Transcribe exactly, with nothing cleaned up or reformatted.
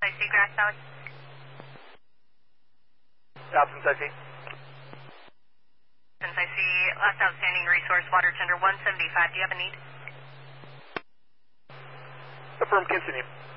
I see Grass Valley. Absence I see. Since I see last outstanding resource water tender one seventy-five, do you have a need? Affirm, continue.